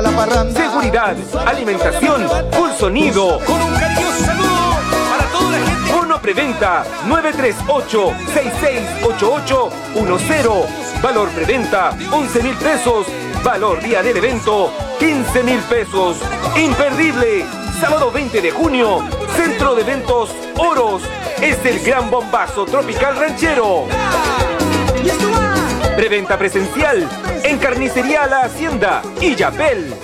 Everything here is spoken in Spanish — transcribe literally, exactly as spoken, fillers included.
Seguridad, alimentación, full sonido. Con un cariñoso saludo para toda la gente. Bono preventa nueve tres ocho, seis seis ocho ocho uno cero. Valor preventa once mil pesos. Valor día del evento quince mil pesos. Imperdible. Sábado veinte de junio. Centro de Eventos Oros. Es el gran bombazo tropical ranchero. Preventa presencial en Carnicería La Hacienda y Yapel.